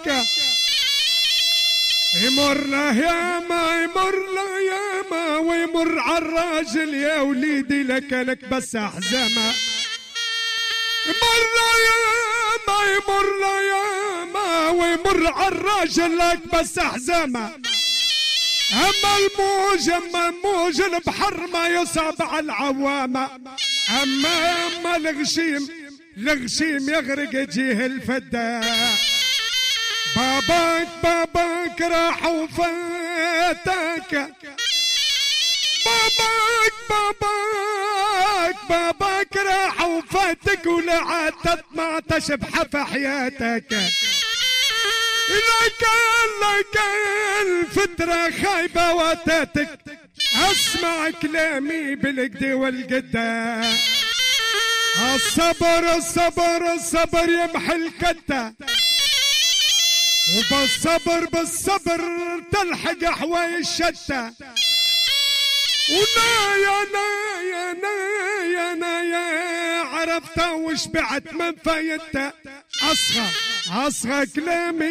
يمر له ياما يمر له ياما ويمر عالراجل يا وليدي لك بس احزامه يمر له ياما يمر له ياما ويمر عالراجل لك بس احزامه اما الموج البحر ما يصعب على العوامه اما الغشيم يغرق يجيه الفداء باباك راح وفاتك باباك راح وفاتك ولا عاد تطمعتش بحف حياتك لك الفترة خايبة واتاتك اسمع كلامي بالقدي والقدة الصبر يمحي الكتة وبالصبر تلحق حواي الشتى يا عرفت وشبعت من فايدته اصغى كلامي